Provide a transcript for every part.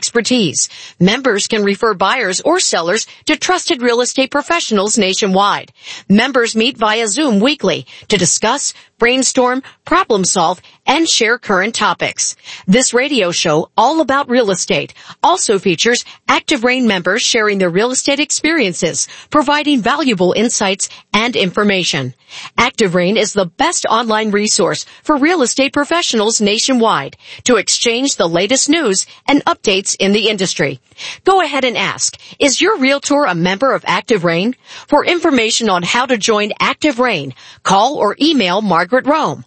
expertise. Members can refer buyers or sellers to trusted real estate professionals nationwide. Members meet via Zoom weekly to discuss, brainstorm, problem solve, and share current topics. This radio show, all about real estate, also features Active Rain members sharing their real estate experiences, providing valuable insights and information. Active Rain is the best online resource for real estate professionals nationwide to exchange the latest news and updates in the industry. Go ahead and ask, is your realtor a member of Active Rain? For information on how to join Active Rain, call or email Margaret Rome,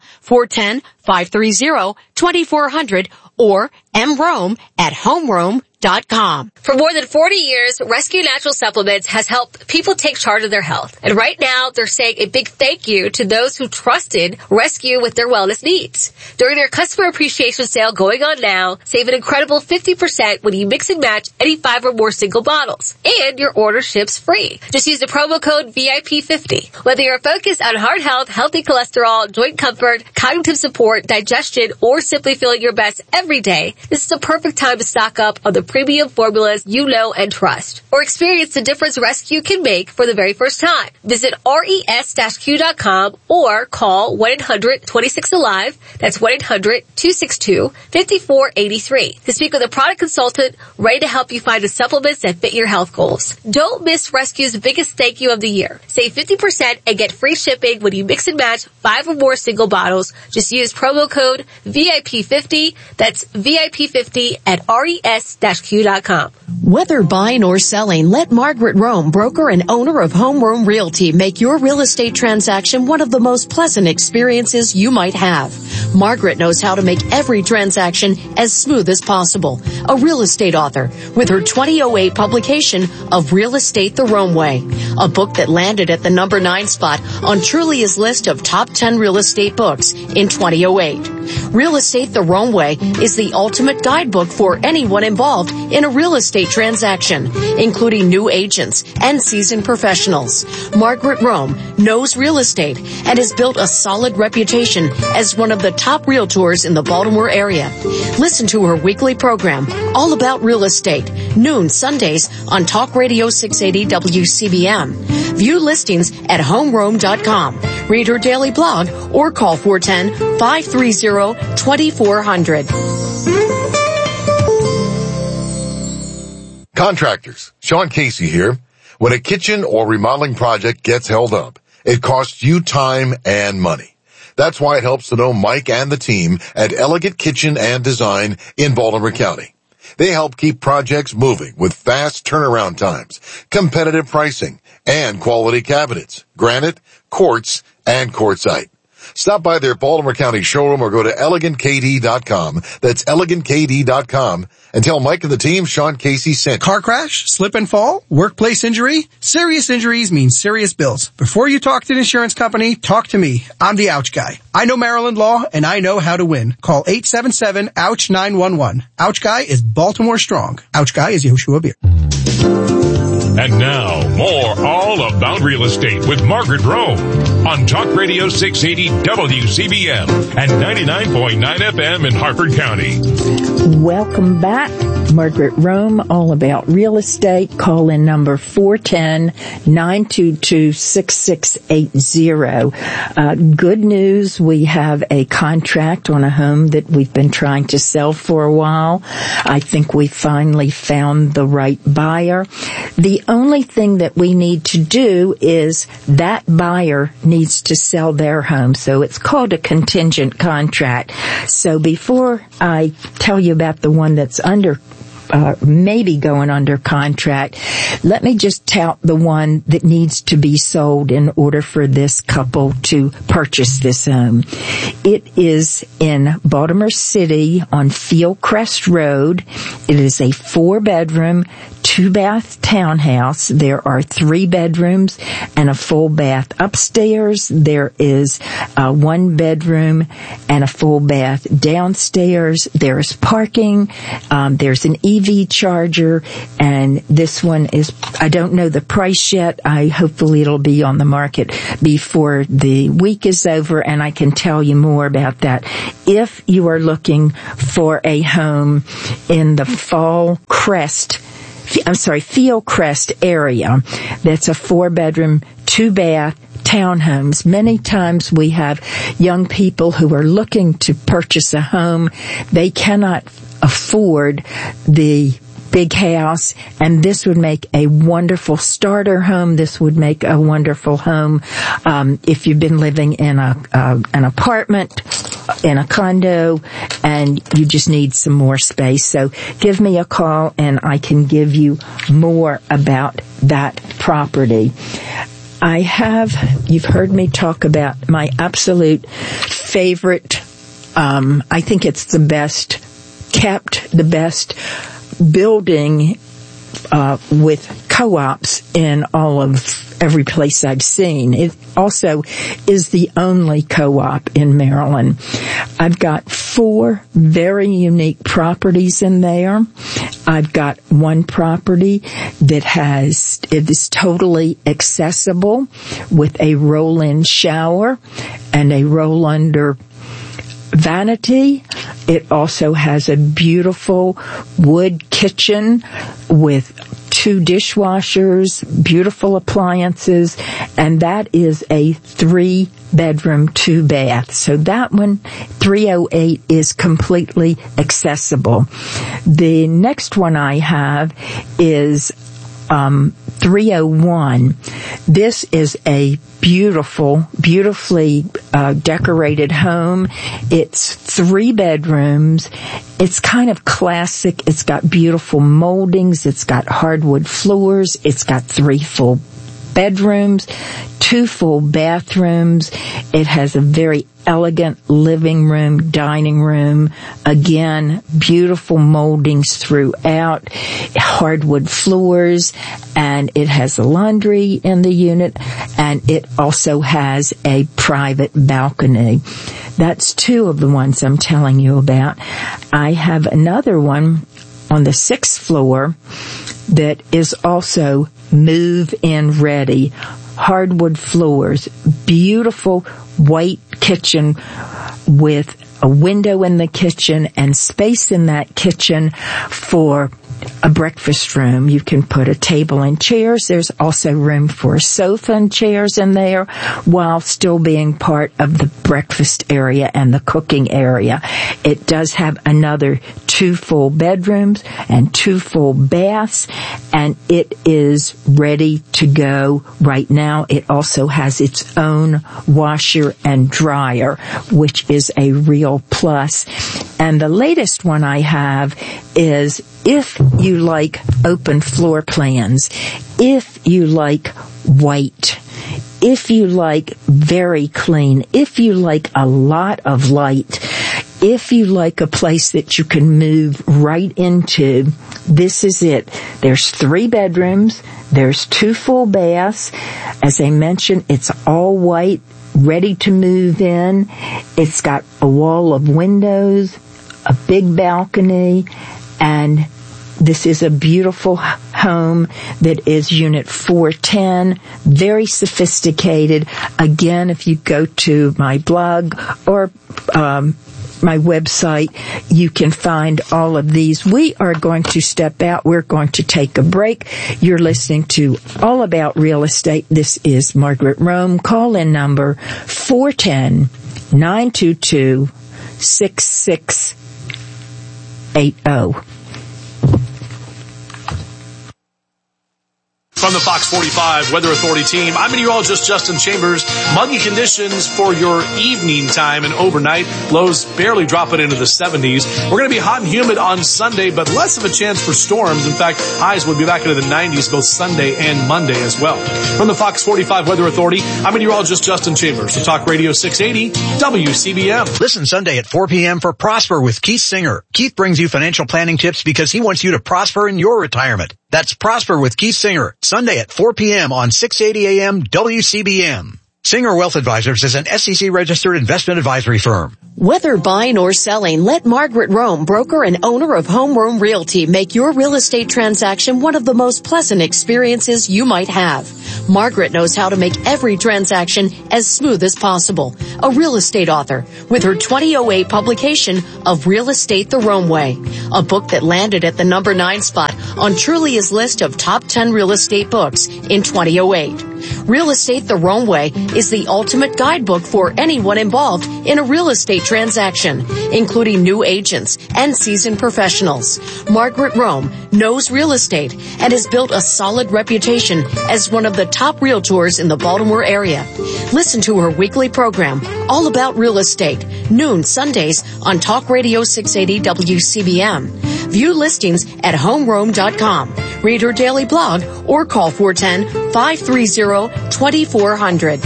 410-530-2400 or mrome@homerome.com. For more than 40 years, Rescue Natural Supplements has helped people take charge of their health. And right now, they're saying a big thank you to those who trusted Rescue with their wellness needs. During their customer appreciation sale going on now, save an incredible 50% when you mix and match any 5 or more single bottles. And your order ships free. Just use the promo code VIP50. Whether you're focused on heart health, healthy cholesterol, joint comfort, cognitive support, digestion, or simply feeling your best every day, this is the perfect time to stock up on the premium formulas you know and trust. Or experience the difference Rescue can make for the very first time. Visit res-q.com or call 1-800-26-ALIVE. That's 1-800-262-5483 to speak with a product consultant ready to help you find the supplements that fit your health goals. Don't miss Rescue's biggest thank you of the year. Save 50% and get free shipping when you mix and match 5 or more single bottles. Just use promo code VIP50. That's VIP50 at res-q.com. Whether buying or selling, let Margaret Rome, broker and owner of Home Rome Realty, make your real estate transaction one of the most pleasant experiences you might have. Margaret knows how to make every transaction as smooth as possible. A real estate author with her 2008 publication of Real Estate the Rome Way, a book that landed at the number 9 spot on Trulia's list of top 10 real estate books in 2008. Real Estate the Rome Way is the ultimate guidebook for anyone involved in a real estate transaction, including new agents and seasoned professionals. Margaret Rome knows real estate and has built a solid reputation as one of the top realtors in the Baltimore area. Listen to her weekly program, All About Real Estate, noon Sundays on Talk Radio 680 WCBM. View listings at homerome.com. Read her daily blog or call 410-530-2400. Contractors, Sean Casey here. When a kitchen or remodeling project gets held up, it costs you time and money. That's why it helps to know Mike and the team at Elegant Kitchen and Design in Baltimore County. They help keep projects moving with fast turnaround times, competitive pricing, and quality cabinets, granite, quartz, and quartzite. Stop by their Baltimore County showroom or go to elegantkd.com. That's elegantkd.com. And tell Mike and the team Sean Casey sent. Car crash, slip and fall, workplace injury. Serious injuries mean serious bills. Before you talk to an insurance company, talk to me. I'm the Ouch Guy. I know Maryland law and I know how to win. Call 877-OUCH-911. Ouch Guy is Baltimore strong. Ouch Guy is Yoshua Beer. And now, more All About Real Estate with Margaret Rome on Talk Radio 680 WCBM and 99.9 FM in Harford County. Welcome back. Margaret Rome, All About Real Estate. Call in number 410-922-6680. Good news, we have a contract on a home that we've been trying to sell for a while. I think we finally found the right buyer. The only thing that we need to do is that buyer needs to sell their home. So it's called a contingent contract. So before I tell you about the one that's maybe going under contract, let me just tout the one that needs to be sold in order for this couple to purchase this home. It is in Baltimore City on Fieldcrest Road. It is a 4-bedroom, 2-bath townhouse. There are 3 bedrooms and a full bath. Upstairs, there is a 1 bedroom and a full bath. Downstairs, there's parking. There's an EV charger, and this one is, I don't know the price yet. Hopefully it'll be on the market before the week is over, and I can tell you more about that. If you are looking for a home in the Fieldcrest area, that's a 4-bedroom, 2-bath townhomes. Many times we have young people who are looking to purchase a home. They cannot afford the big house, and this would make a wonderful starter home. This would make a wonderful home if you've been living in an apartment, in a condo, and you just need some more space. So give me a call and I can give you more about that property. You've heard me talk about my absolute favorite, I think it's the best kept, the best building with co-ops in every place I've seen. It also is the only co-op in Maryland. I've got 4 very unique properties in there. I've got one property that it is totally accessible with a roll-in shower and a roll-under vanity. It also has a beautiful wood kitchen with 2 dishwashers, beautiful appliances, and that is a 3-bedroom, 2-bath. So that one, 308, is completely accessible. The next one I have is 301. This is a beautifully decorated home. It's 3 bedrooms. It's kind of classic. It's got beautiful moldings. It's got hardwood floors. It's got 3 full bedrooms, 2 full bathrooms. It has a very elegant living room, dining room. Again, beautiful moldings throughout, hardwood floors, and it has a laundry in the unit, and it also has a private balcony. That's 2 of the ones I'm telling you about. I have another one on the 6th floor that is also move-in ready. Hardwood floors, beautiful white kitchen with a window in the kitchen and space in that kitchen for a breakfast room. You can put a table and chairs. There's also room for a sofa and chairs in there while still being part of the breakfast area and the cooking area. It does have another 2 full bedrooms and 2 full baths, and it is ready to go right now. It also has its own washer and dryer, which is a real plus. And the latest one I have is, if you like open floor plans, if you like white, if you like very clean, if you like a lot of light, if you like a place that you can move right into, this is it. There's 3 bedrooms. There's 2 full baths. As I mentioned, it's all white, ready to move in. It's got a wall of windows, a big balcony, and this is a beautiful home that is unit 410, very sophisticated. Again, if you go to my blog or my website, you can find all of these. We are going to step out. We're going to take a break. You're listening to All About Real Estate. This is Margaret Rome. Call-in number 410-922-6680. From the Fox 45 Weather Authority team, I'm meteorologist Justin Chambers. Muggy conditions for your evening time and overnight. Lows barely dropping into the 70s. We're going to be hot and humid on Sunday, but less of a chance for storms. In fact, highs will be back into the 90s both Sunday and Monday as well. From the Fox 45 Weather Authority, I'm meteorologist Justin Chambers. To Talk Radio 680 WCBM. Listen Sunday at 4 p.m. for Prosper with Keith Singer. Keith brings you financial planning tips because he wants you to prosper in your retirement. That's Prosper with Keith Singer, Sunday at 4 p.m. on 680 AM WCBM. Singer Wealth Advisors is an SEC-registered investment advisory firm. Whether buying or selling, let Margaret Rome, broker and owner of Homeroom Realty, make your real estate transaction one of the most pleasant experiences you might have. Margaret knows how to make every transaction as smooth as possible. A real estate author with her 2008 publication of Real Estate the Rome Way, a book that landed at the number 9 spot on Trulia's list of top 10 real estate books in 2008. Real Estate the Rome Way is the ultimate guidebook for anyone involved in a real estate transaction, including new agents and seasoned professionals. Margaret Rome knows real estate and has built a solid reputation as one of the top realtors in the Baltimore area. Listen to her weekly program, All About Real Estate, noon Sundays on Talk Radio 680 WCBM. View listings at homerome.com. Read her daily blog or call 410-530-2400.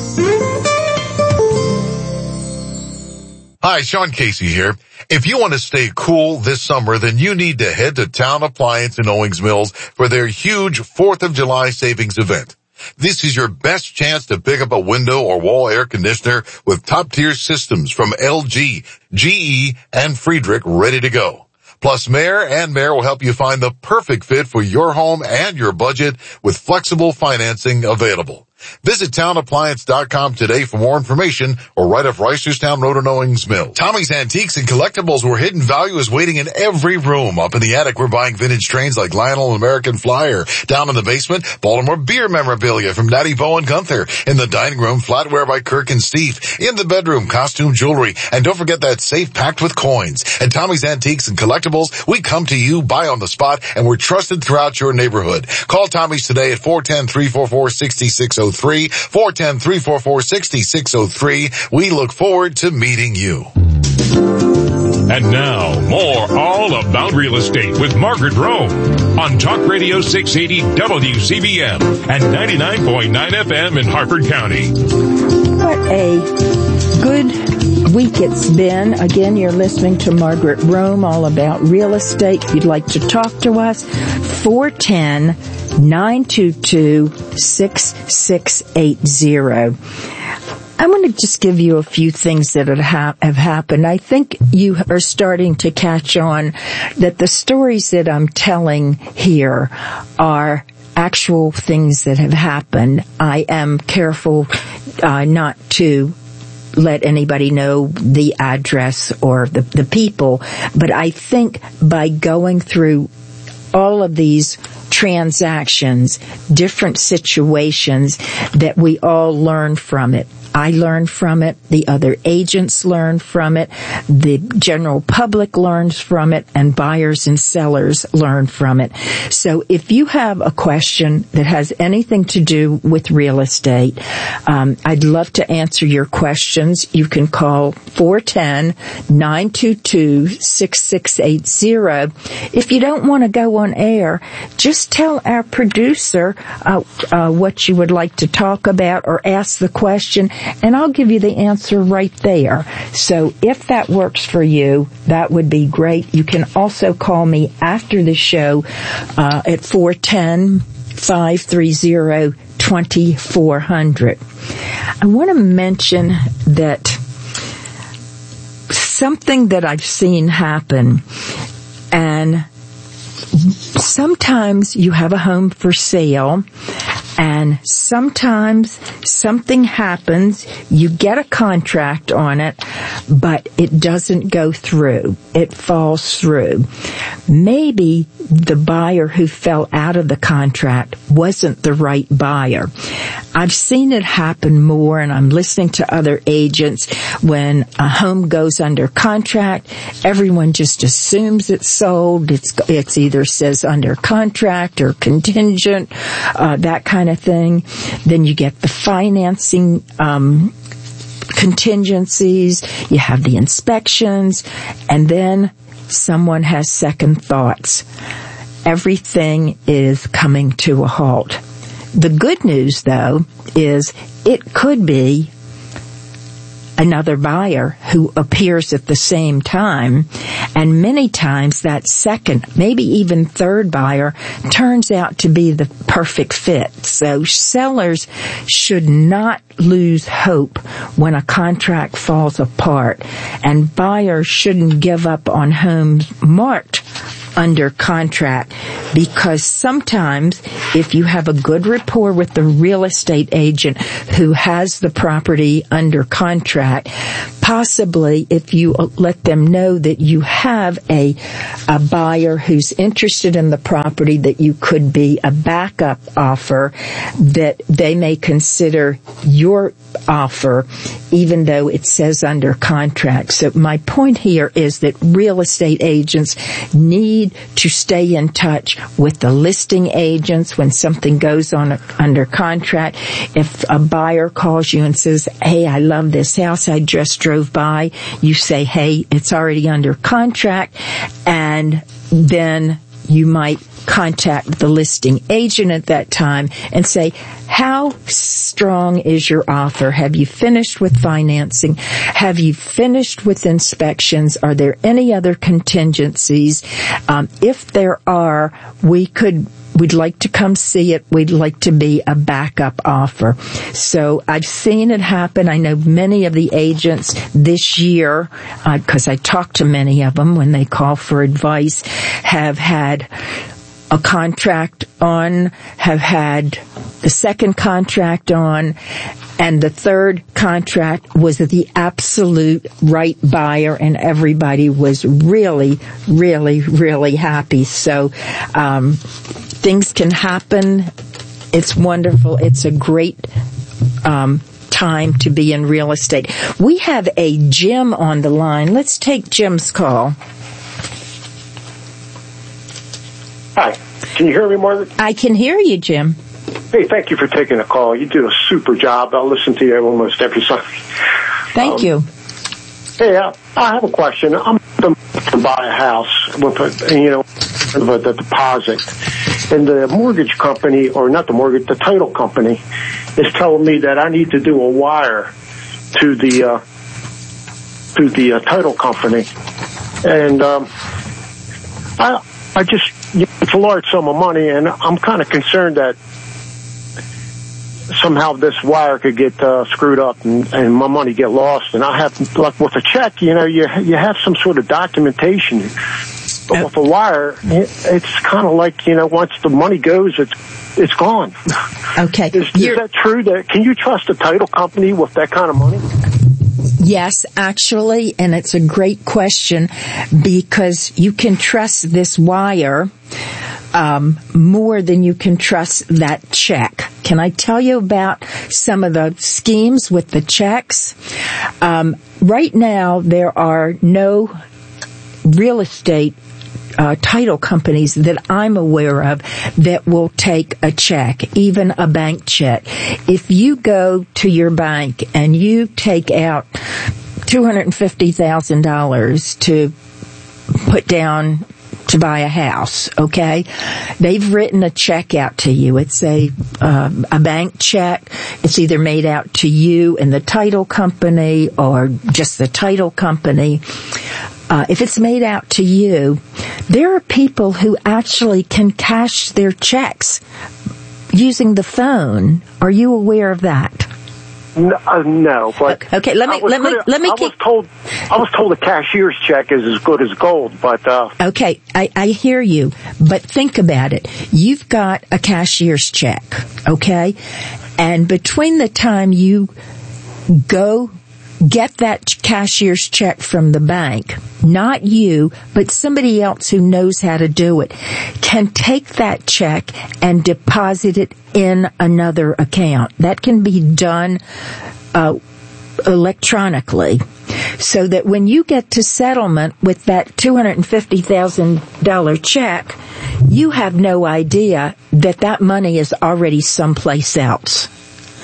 Hi, Sean Casey here. If you want to stay cool this summer, then you need to head to Town Appliance in Owings Mills for their huge 4th of July savings event. This is your best chance to pick up a window or wall air conditioner with top-tier systems from LG, GE, and Friedrich ready to go. Plus, Mayor will help you find the perfect fit for your home and your budget with flexible financing available. Visit townappliance.com today for more information or right off Reisterstown Road in Owings Mills. Tommy's Antiques and Collectibles, where hidden value is waiting in every room. Up in the attic, we're buying vintage trains like Lionel and American Flyer. Down in the basement, Baltimore beer memorabilia from Natty Bo and Gunther. In the dining room, flatware by Kirk and Steve. In the bedroom, costume jewelry. And don't forget that safe packed with coins. At Tommy's Antiques and Collectibles, we come to you, buy on the spot, and we're trusted throughout your neighborhood. Call Tommy's today at 410-344-6603. 410-344-6603. We look forward to meeting you. And now, more All About Real Estate with Margaret Rome on Talk Radio 680 WCBM and 99.9 FM in Harford County. What a good week it's been. Again, you're listening to Margaret Rome, All About Real Estate. If you'd like to talk to us, 410-922-6680. I want to just give you a few things that have happened. I think you are starting to catch on that the stories that I'm telling here are actual things that have happened. I am careful not to let anybody know the address or the people, but I think by going through all of these transactions, different situations, that we all learn from it. I learned from it. The other agents learn from it. The general public learns from it, and buyers and sellers learn from it. So if you have a question that has anything to do with real estate, I'd love to answer your questions. You can call 410-922-6680. If you don't want to go on air, just tell our producer what you would like to talk about or ask the question, and I'll give you the answer right there. So if that works for you, that would be great. You can also call me after the show at 410-530-2400. I want to mention that something that I've seen happen, and sometimes you have a home for sale, and sometimes something happens, you get a contract on it, but it doesn't go through. It falls through. Maybe the buyer who fell out of the contract wasn't the right buyer. I've seen it happen more, and I'm listening to other agents. When a home goes under contract, everyone just assumes it's sold. It's either says under contract or contingent, that kind of thing. Then you get the financing contingencies, you have the inspections, and then someone has second thoughts. Everything is coming to a halt. The good news, though, is it could be another buyer who appears at the same time, and many times that second, maybe even third buyer turns out to be the perfect fit. So sellers should not lose hope when a contract falls apart, and buyers shouldn't give up on homes marked under contract, because sometimes if you have a good rapport with the real estate agent who has the property under contract, possibly if you let them know that you have a buyer who's interested in the property, that you could be a backup offer, that they may consider your offer even though it says under contract. So my point here is that real estate agents need to stay in touch with the listing agents when something goes on under contract. If a buyer calls you and says, hey, I love this house, I just drove by, you say, hey, it's already under contract, and then you might contact the listing agent at that time and say, how strong is your offer? Have you finished with financing? Have you finished with inspections? Are there any other contingencies? If there are, we'd like to come see it. We'd like to be a backup offer. So I've seen it happen. I know many of the agents this year, because I talk to many of them when they call for advice, have had a contract on, have had the second contract on, and the third contract was the absolute right buyer, and everybody was really, really, really happy. So things can happen. It's wonderful. It's a great time to be in real estate. We have a Jim on the line. Let's take Jim's call. Hi. Can you hear me, Margaret? I can hear you, Jim. Hey, thank you for taking the call. You do a super job. I listen to you almost every Sunday. Thank you. Hey, I have a question. I'm going to buy a house with a deposit, and the mortgage company, or not the mortgage, the title company, is telling me that I need to do a wire to the title company, and I just, it's a large sum of money, and I'm kind of concerned that somehow this wire could get screwed up and my money get lost. And I have, like with a check, you have some sort of documentation. But with a wire, it's kind of like, once the money goes, it's gone. Okay. Is that true? Can you trust a title company with that kind of money? Yes, actually, and it's a great question, because you can trust this wire more than you can trust that check. Can I tell you about some of the schemes with the checks? Right now, there are no real estate title companies that I'm aware of that will take a check, even a bank check. If you go to your bank and you take out $250,000 to put down to buy a house, okay? They've written a check out to you. It's a bank check. It's either made out to you and the title company or just the title company. If it's made out to you, there are people who actually can cash their checks using the phone. Are you aware of that? No, but okay. Let me. I was told a cashier's check is as good as gold, but okay, I hear you, but think about it. You've got a cashier's check, okay, and between the time you go get that cashier's check from the bank, not you, but somebody else who knows how to do it, can take that check and deposit it in another account. That can be done electronically, so that when you get to settlement with that $250,000 check, you have no idea that money is already someplace else.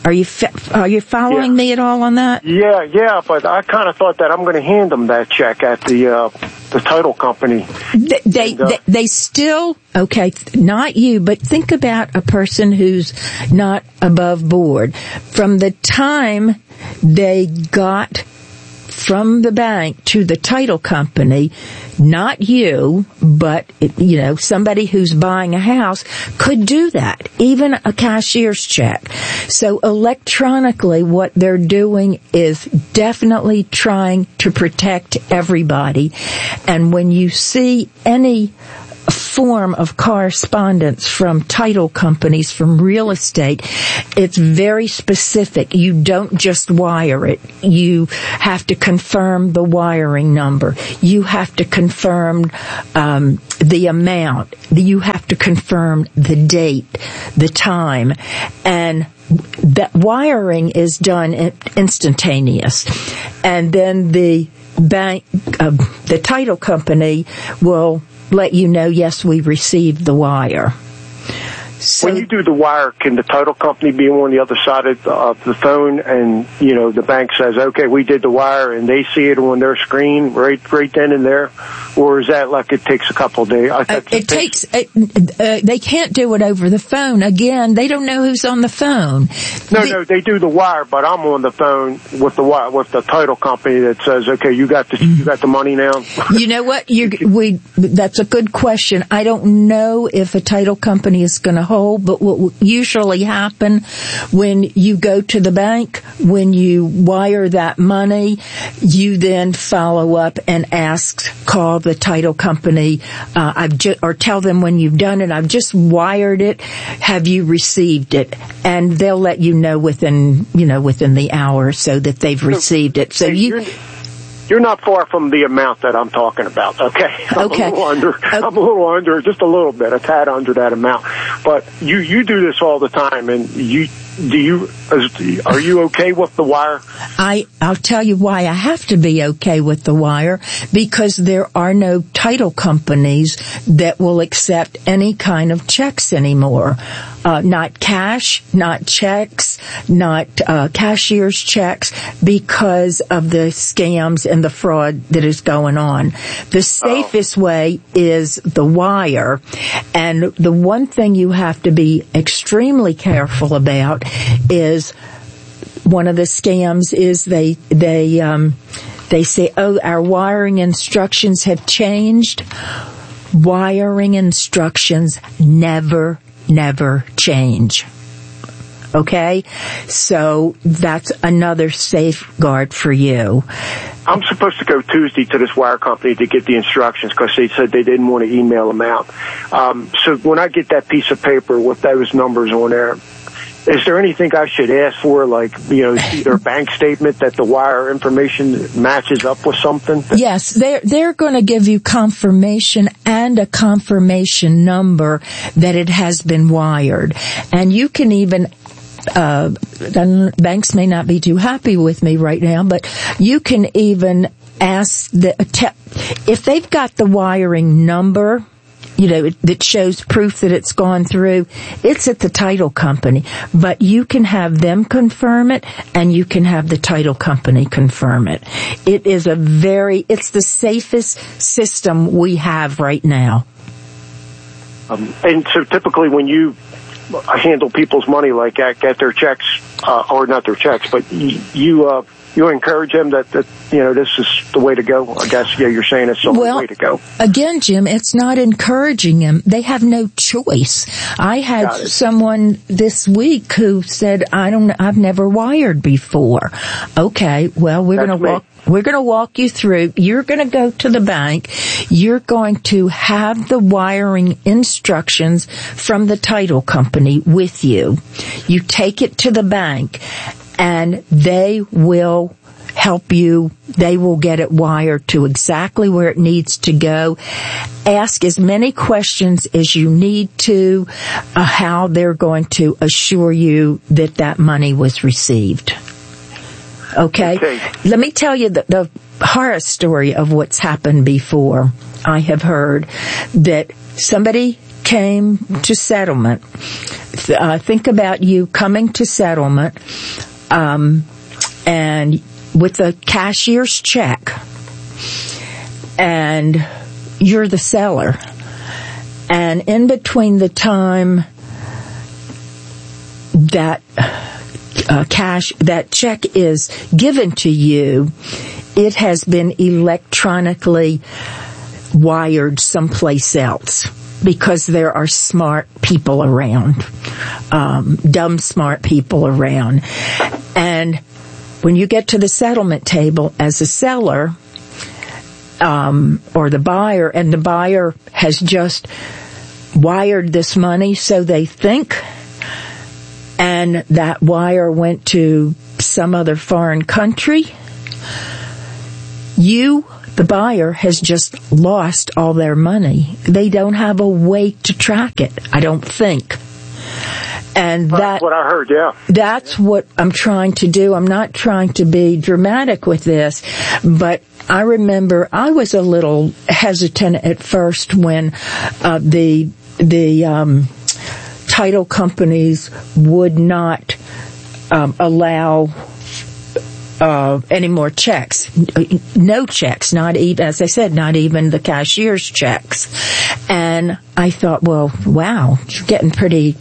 Are you following me at all on that? Yeah, but I kind of thought that I'm going to hand them that check at the title company. They still, okay, not you, but think about a person who's not above board. From the time they got from the bank to the title company, not you, but, somebody who's buying a house could do that, even a cashier's check. So electronically, what they're doing is definitely trying to protect everybody. And when you see any form of correspondence from title companies, from real estate, it's very specific. You don't just wire it. You have to confirm the wiring number. You have to confirm the amount. You have to confirm the date, the time, and that wiring is done instantaneous. And then the bank, the title company will let you know, yes, we received the wire. So, when you do the wire, can the title company be on the other side of the phone and, the bank says, okay, we did the wire, and they see it on their screen right then and there? Or is that like it takes a couple of days? They can't do it over the phone. Again, they don't know who's on the phone. No, they do the wire, but I'm on the phone with the title company that says, okay, you got the money now. You know what? That's a good question. I don't know if a title company is going to hold, but what will usually happen when you go to the bank, when you wire that money, you then follow up and call the title company, or tell them when you've done it, I've just wired it, have you received it? And they'll let you know within the hour or so that they've received it. So you're not far from the amount that I'm talking about, okay? Okay. I'm a little under, just a little bit, a tad under that amount. But you do this all the time, and are you okay with the wire? I'll tell you why I have to be okay with the wire, because there are no title companies that will accept any kind of checks anymore. Not cash, not checks, not cashier's checks, because of the scams and the fraud that is going on. The safest way is the wire, and the one thing you have to be extremely careful about is, one of the scams is they say, oh, our wiring instructions have changed. Wiring instructions never change. Okay? So that's another safeguard for you. I'm supposed to go Tuesday to this wire company to get the instructions because they said they didn't want to email them out. So when I get that piece of paper with those numbers on there, is there anything I should ask for, like, either a bank statement that the wire information matches up with something? Yes, they're going to give you confirmation and a confirmation number that it has been wired. And you can even, banks may not be too happy with me right now, but you can even ask if they've got the wiring number, that shows proof that it's gone through, it's at the title company. But you can have them confirm it, and you can have the title company confirm it. It's the safest system we have right now. And so typically when you handle people's money like that, get their checks, or not their checks, but you encourage them that this is the way to go. I guess you're saying it's the way to go. Again, Jim, it's not encouraging them. They have no choice. I had someone this week who said, I've never wired before. Okay, well, we're going to walk you through. You're going to go to the bank. You're going to have the wiring instructions from the title company with you. You take it to the bank, and they will help you. They will get it wired to exactly where it needs to go. Ask as many questions as you need to, how they're going to assure you that money was received. Okay? Let me tell you the horror story of what's happened before. I have heard that somebody came to settlement, think about you coming to settlement, and with a cashier's check, and you're the seller. And in between the time that that check is given to you, it has been electronically wired someplace else, because there are smart people around, dumb smart people around. And when you get to the settlement table as a seller, or the buyer, and the buyer has just wired this money, so they think, and that wire went to some other foreign country, the buyer has just lost all their money. They don't have a way to track it, I don't think. And that's what I heard, yeah. That's what I'm trying to do. I'm not trying to be dramatic with this, but I remember I was a little hesitant at first when the title companies would not allow any more checks. No checks, not even, as I said, not even the cashier's checks. And I thought, well, wow, you're getting pretty,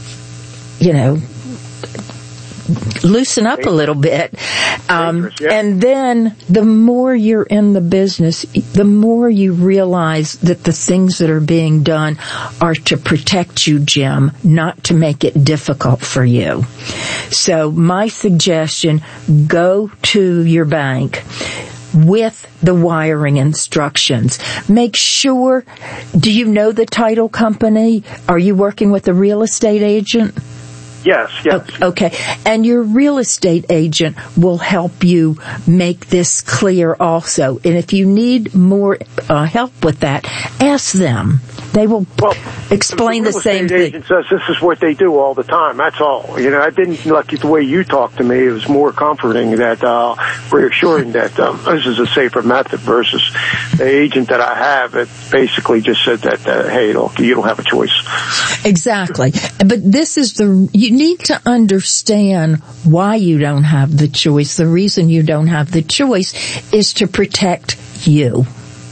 loosen up a little bit. And then the more you're in the business, the more you realize that the things that are being done are to protect you, Jim, not to make it difficult for you. So my suggestion, go to your bank with the wiring instructions. Make sure, do you know the title company? Are you working with a real estate agent? Yes. Okay. And your real estate agent will help you make this clear also. And if you need more help with that, ask them. They will explain the same thing. The agent says this is what they do all the time. That's all. I didn't like the way you talked to me. It was more comforting, that reassuring that this is a safer method versus the agent that I have. It basically just said that, hey, look, you don't have a choice. Exactly. But this is you need to understand why you don't have the choice. The reason you don't have the choice is to protect you.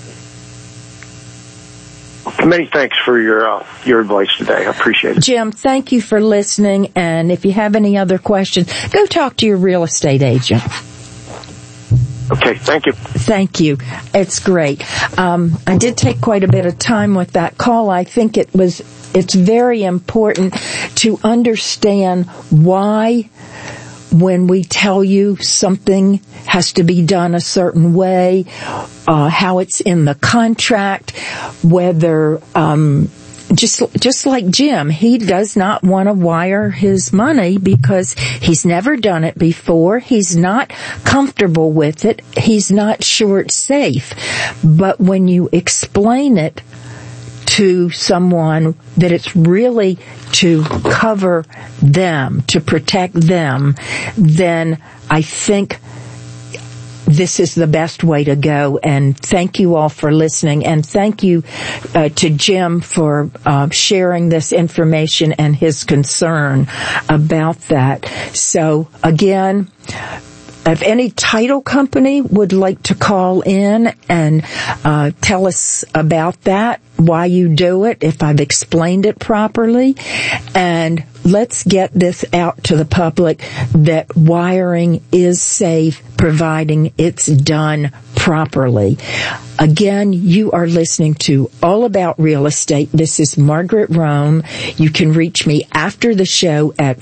Many thanks for your advice today. I appreciate it. Jim, thank you for listening. And if you have any other questions, go talk to your real estate agent. Okay, thank you. Thank you. It's great. I did take quite a bit of time with that call. I think it's very important to understand why, when we tell you something has to be done a certain way, how it's in the contract, whether, just like Jim, he does not want to wire his money because he's never done it before. He's not comfortable with it. He's not sure it's safe. But when you explain it to someone that it's really to cover them, to protect them, then I think this is the best way to go. And thank you all for listening. And thank you to Jim for sharing this information and his concern about that. So again, if any title company would like to call in and tell us about that, why you do it, if I've explained it properly, and let's get this out to the public that wiring is safe, providing it's done properly. Again, you are listening to All About Real Estate. This is Margaret Rome. You can reach me after the show at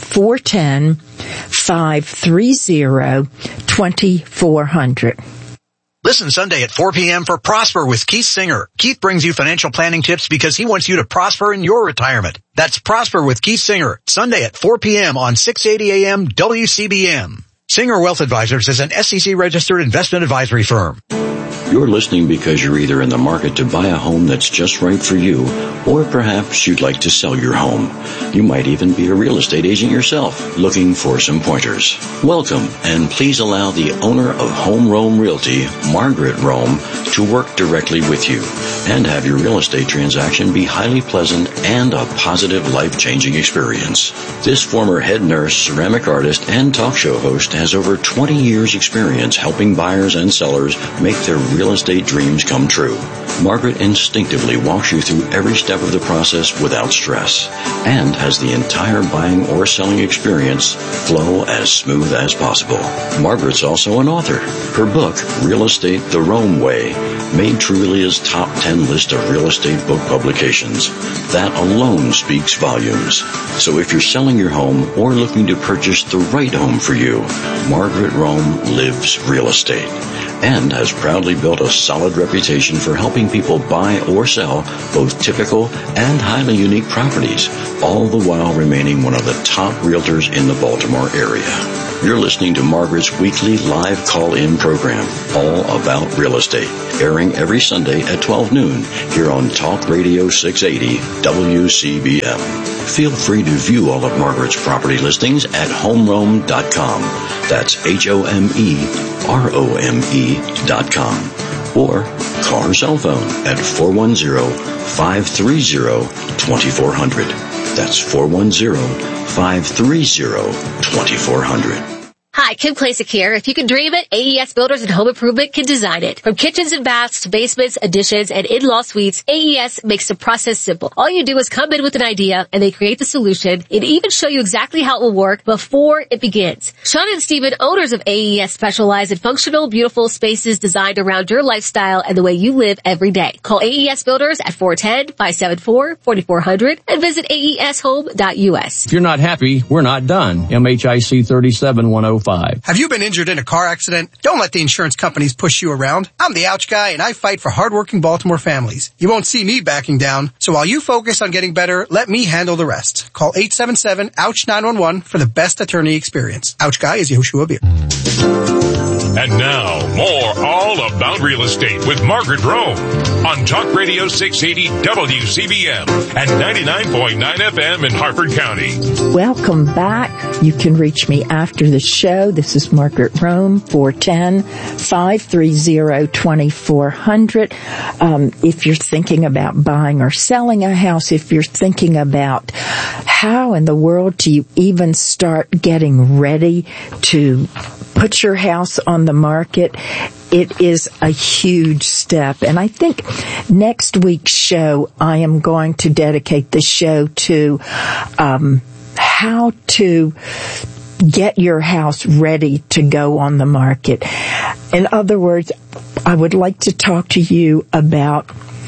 410-530-2400. Listen Sunday at 4 p.m. for Prosper with Keith Singer. Keith brings you financial planning tips because he wants you to prosper in your retirement. That's Prosper with Keith Singer, Sunday at 4 p.m. on 680 AM WCBM. Singer Wealth Advisors is an SEC-registered investment advisory firm. You're listening because you're either in the market to buy a home that's just right for you, or perhaps you'd like to sell your home. You might even be a real estate agent yourself, looking for some pointers. Welcome, and please allow the owner of Home Rome Realty, Margaret Rome, to work directly with you and have your real estate transaction be highly pleasant and a positive, life-changing experience. This former head nurse, ceramic artist, and talk show host has over 20 years' experience helping buyers and sellers make their real estate dreams come true. Margaret instinctively walks you through every step of the process without stress and has the entire buying or selling experience flow as smooth as possible. Margaret's also an author. Her book, Real Estate the Rome Way, made Trulia's top 10 list of real estate book publications. That alone speaks volumes. So if you're selling your home or looking to purchase the right home for you, Margaret Rome lives real estate and has proudly built a solid reputation for helping people buy or sell both typical and highly unique properties, all the while remaining one of the top realtors in the Baltimore area. You're listening to Margaret's weekly live call-in program, All About Real Estate, airing every Sunday at 12 noon here on Talk Radio 680 WCBM. Feel free to view all of Margaret's property listings at homerome.com. That's HOMEROME.com. Or call her cell phone at 410-530-2400. That's 410-530-2400. Hi, Kim Klasick here. If you can dream it, AES Builders and Home Improvement can design it. From kitchens and baths to basements, additions, and in-law suites, AES makes the process simple. All you do is come in with an idea, and they create the solution, and even show you exactly how it will work before it begins. Sean and Steven, owners of AES, specialize in functional, beautiful spaces designed around your lifestyle and the way you live every day. Call AES Builders at 410-574-4400 and visit aeshome.us. If you're not happy, we're not done. MHIC 37105. Have you been injured in a car accident? Don't let the insurance companies push you around. I'm the Ouch Guy, and I fight for hardworking Baltimore families. You won't see me backing down, so while you focus on getting better, let me handle the rest. Call 877-OUCH-911 for the best attorney experience. Ouch Guy is Yehoshua Beer. And now, more All About Real Estate with Margaret Rome on Talk Radio 680 WCBM and 99.9 FM in Harford County. Welcome back. You can reach me after the show. This is Margaret Rome, 410-530-2400. If you're thinking about buying or selling a house, if you're thinking about how in the world do you even start getting ready to put your house on the market, it is a huge step. And I think next week's show, I am going to dedicate the show to how to get your house ready to go on the market. In other words, I would like to talk to you about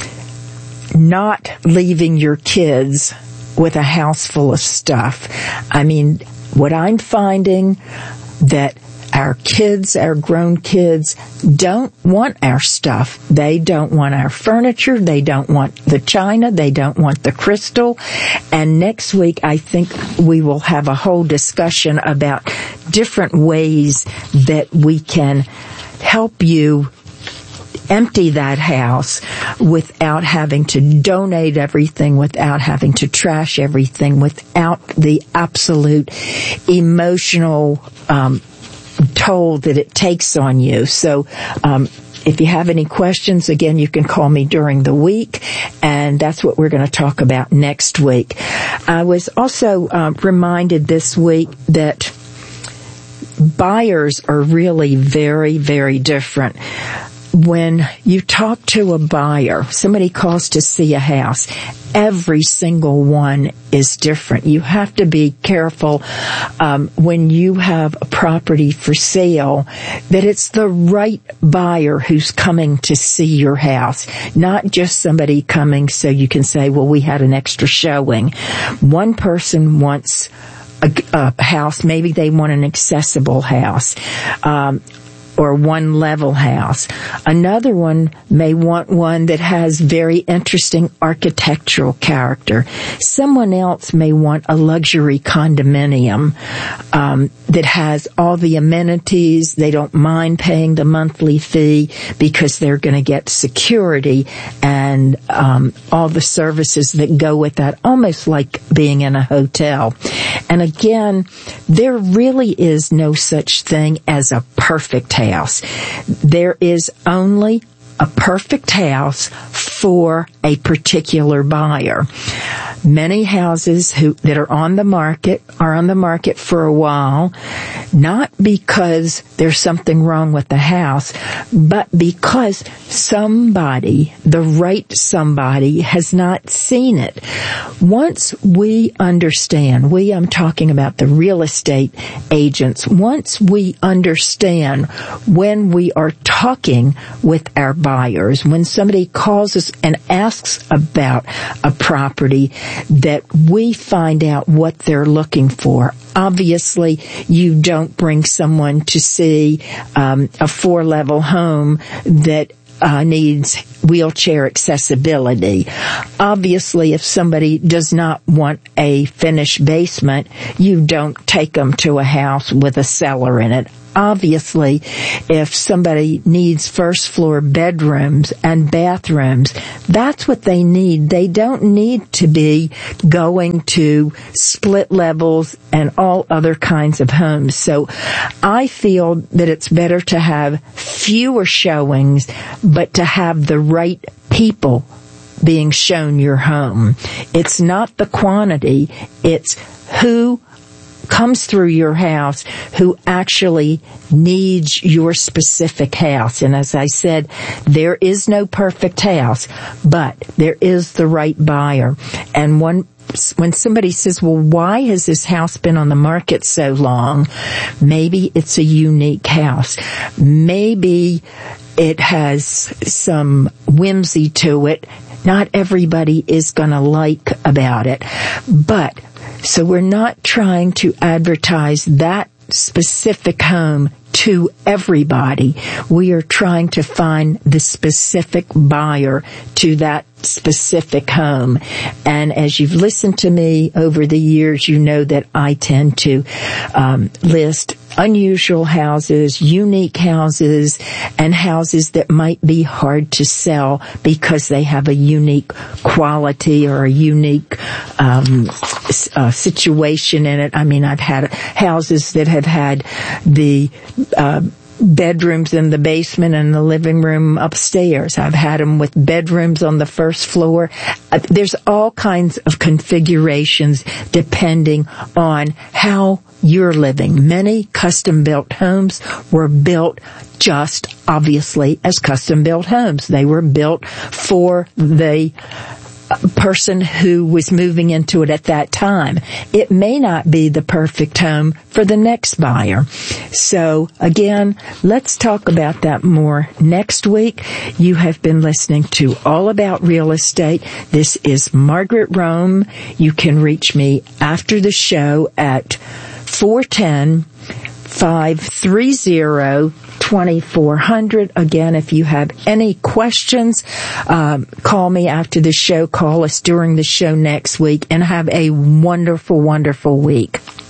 not leaving your kids with a house full of stuff. I mean, what I'm finding that our kids, our grown kids, don't want our stuff. They don't want our furniture. They don't want the china. They don't want the crystal. And next week, I think we will have a whole discussion about different ways that we can help you empty that house without having to donate everything, without having to trash everything, without the absolute emotional toll that it takes on you. So if you have any questions, again, you can call me during the week, and that's what we're going to talk about next week. I was also reminded this week that buyers are really very, very different. When you talk to a buyer, somebody calls to see a house, every single one is different. You have to be careful when you have a property for sale that it's the right buyer who's coming to see your house, not just somebody coming so you can say, well, we had an extra showing. One person wants a house, maybe they want an accessible house. or one level house. Another one may want one that has very interesting architectural character. Someone else may want a luxury condominium that has all the amenities. They don't mind paying the monthly fee because they're going to get security and all the services that go with that, almost like being in a hotel. And again, there really is no such thing as a perfect house. There is only a perfect house for a particular buyer. Many houses that are on the market for a while, not because there's something wrong with the house, but because somebody, the right somebody, has not seen it. Once we understand, I'm talking about the real estate agents, once we understand when we are talking with our buyers, when somebody calls us and asks about a property, that we find out what they're looking for. Obviously, you don't bring someone to see a 4-level home that needs wheelchair accessibility. Obviously, if somebody does not want a finished basement, you don't take them to a house with a cellar in it. Obviously, if somebody needs first floor bedrooms and bathrooms, that's what they need. They don't need to be going to split levels and all other kinds of homes. So I feel that it's better to have fewer showings, but to have the right people being shown your home. It's not the quantity, it's who comes through your house who actually needs your specific house. And as I said, there is no perfect house, but there is the right buyer. And when somebody says, well, why has this house been on the market so long? Maybe it's a unique house. Maybe it has some whimsy to it. Not everybody is going to like about it. But so we're not trying to advertise that specific home to everybody. We are trying to find the specific buyer to that specific home. And as you've listened to me over the years, you know that I tend to list unusual houses, unique houses, and houses that might be hard to sell because they have a unique quality or a unique situation in it. I mean, I've had houses that have had the bedrooms in the basement and the living room upstairs. I've had them with bedrooms on the first floor. There's all kinds of configurations depending on how you're living. Many custom-built homes were built just, obviously, as custom-built homes. They were built for the person who was moving into it at that time. It may not be the perfect home for the next buyer. So again, let's talk about that more next week. You have been listening to All About Real Estate. This is Margaret Rome. You can reach me after the show at 410-530-2400. Again, if you have any questions, call me after the show. Call us during the show next week, and have a wonderful, wonderful week.